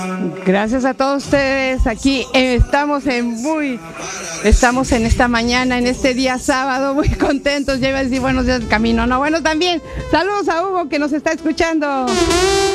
Gracias a todos ustedes. Aquí estamos en esta mañana, en este día sábado, muy contentos. Ya iba a decir buenos días del camino. No, bueno, también saludos a Hugo que nos está escuchando.